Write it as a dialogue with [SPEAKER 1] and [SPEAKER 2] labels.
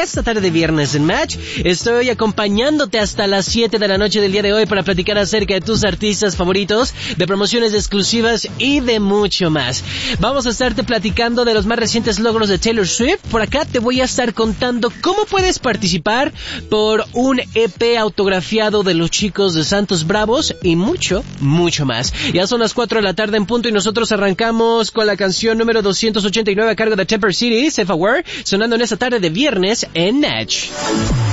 [SPEAKER 1] esta tarde de viernes en Match. Estoy acompañándote hasta las 7 de la noche del día de hoy para platicar acerca de tus artistas favoritos, de promociones exclusivas y de mucho más. Vamos a estarte platicando de los más recientes logros de Taylor Swift. Por acá te voy a estar contando cómo puedes participar por un EP autografiado de los chicos de Santos Bravos y mucho más. Ya son las 4 de la tarde en punto y nosotros arrancamos con la canción número 289 a cargo de Temper City, Safe Aware, sonando en esta tarde de viernes en Natch.